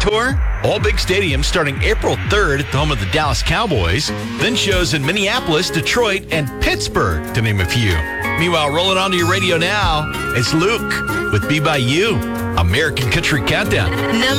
Tour, all big stadiums starting April 3rd at the home of the Dallas Cowboys. Then shows in Minneapolis, Detroit, and Pittsburgh, to name a few. Meanwhile, rolling onto your radio now, it's Luke with Be By You, American Country Countdown.